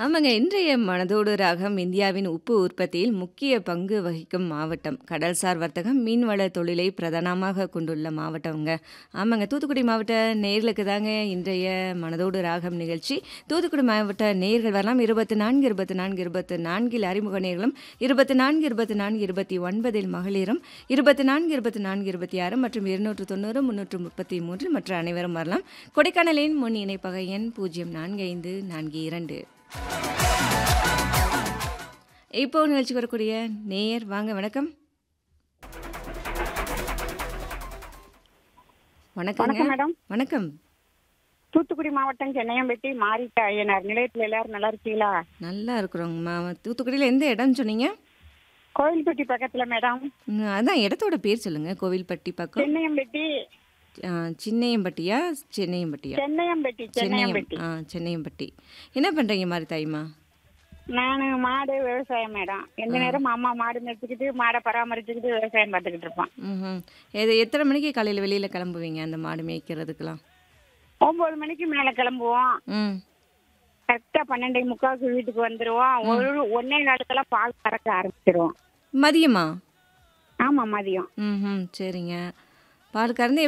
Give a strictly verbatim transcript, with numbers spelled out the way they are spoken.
ஆமாங்க. இன்றைய மனதோடு ராகம் இந்தியாவின் உப்பு உற்பத்தியில் முக்கிய பங்கு வகிக்கும் மாவட்டம். கடல்சார் வர்த்தகம், மீன்வள தொழிலை பிரதானமாக கொண்டுள்ள மாவட்டம்ங்க. ஆமாங்க. தூத்துக்குடி மாவட்ட நேயர்களுக்கு தாங்க இன்றைய மனதோடு ராகம் நிகழ்ச்சி. தூத்துக்குடி மாவட்ட நேயர்கள் வரலாம் இருபத்தி நான்கு இருபத்தி நான்கு இருபத்தி நான்கில் அறிமுக நேயர்களும், இருபத்தி நான்கு இருபத்தி நான்கு இருபத்தி ஒன்பதில் மகளிரும், இருபத்தி நான்கு இருபத்தி நான்கு இருபத்தி ஆறு மற்றும் இருநூற்று தொண்ணூறு முன்னூற்று முப்பத்தி மூன்று மற்ற அனைவரும் வரலாம். கொடைக்கானலின் முன் இணைப்பக எண் பூஜ்ஜியம் நான்கு ஐந்து நான்கு இரண்டு. இப்போ நிகழ்ச்சி வரக்கூடிய நேயர் வாங்க. வணக்கம். வணக்கங்க. வணக்கம் மேடம். வணக்கம். தூத்துக்குடி மாவட்டம் சென்னையம்பட்டி மாரிட்ட ஐயனார் நிலையத்தில் எல்லாரும் நல்லா இருக்கீங்களா? நல்லா இருக்கிறோங்கம்மா. தூத்துக்குடியில் எந்த இடம்னு சொன்னீங்க? கோவில்பட்டி பக்கத்துல மேடம். ம், அதான் இடத்தோட பேர் சொல்லுங்க. கோவில்பட்டி பக்கம். சென்னையம்பட்டி ஆ, சின்னையம்பட்டியா சென்னையம்பட்டியா? சென்னையம்பட்டி சென்னையம். சென்னையம்பட்டி. ஆ, சென்னையம்பட்டி. என்ன பண்ணுறீங்க மாதிரி தாய்மா? நானு மாடு விவசாயம் மேடம். எந்த நேரம் அம்மா மாடு மேய்ச்சிக்கிட்டு மாடை பராமரிச்சுக்கிட்டு விவசாயம் பார்த்துக்கிட்டு இருப்பான். ம். எது எத்தனை மணிக்கு காலையில் வெளியில் கிளம்புவீங்க அந்த மாடு மேய்க்கிறதுக்கெல்லாம்? ஒன்பது மணிக்கு மேல கிளம்புவோம். ம். கரெக்டா பன்னெண்டே முக்காவுக்கு வீட்டுக்கு வந்துருவோம். ஒரு ஒன்னே காலத்துல பால் கறக்க ஆரம்பிச்சிருவோம். மதியமா? ஆமா மதியம். ம். சரிங்க. பால் கறந்து